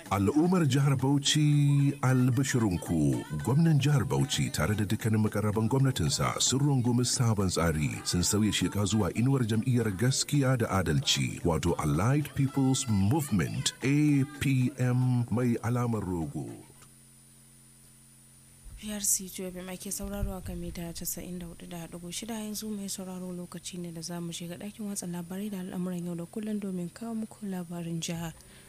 Al'ummar jihar Bauchi albashirinku gwamnan jihar Bauchi tare da dukkanin makarraban gwamnatinsa sun rungumi sabon tsari sun sauya sheka zuwa inuwar jam'iyyar gaskiya da adalci wato Allied People's Movement APM mai alamar rogo. PRC Jobe mai ke sauraro a kan mita 94.6 yanzu mai sauraro lokaci ne da za mu shiga ɗakin watsa labarai da al'amuran yau da kullum domin kawo muku labarin jiha